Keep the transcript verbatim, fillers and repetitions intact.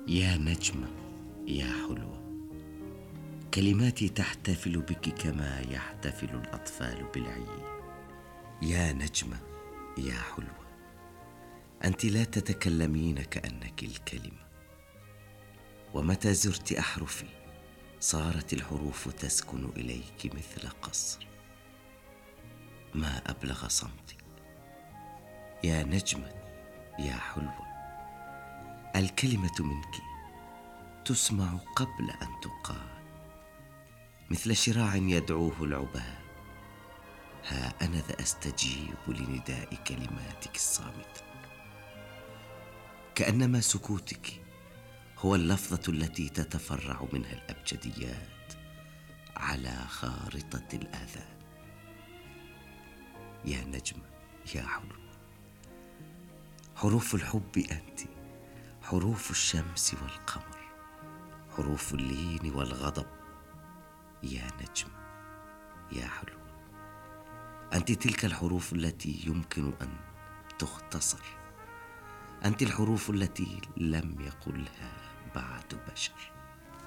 يا نجمة يا حلوة، كلماتي تحتفل بك كما يحتفل الأطفال بالعيد. يا نجمة يا حلوة، أنت لا تتكلمين كأنك الكلمة، ومتى زرت أحرفي صارت الحروف تسكن إليك مثل قصر. ما أبلغ صمتك يا نجمة يا حلوة، الكلمة منك تسمع قبل أن تقال، مثل شراع يدعوه العباب. ها أنا ذا أستجيب لنداء كلماتك الصامتة، كأنما سكوتك هو اللفظة التي تتفرع منها الأبجديات على خارطة الآذان. يا نجمة يا حلوة، حروف الحب أنت، حروف الشمس والقمر، حروف اللين والغضب. يا نجمة يا حلوة، أنت تلك الحروف التي يمكن أن تختصر، أنت الحروف التي لم يقلها بعد بشر.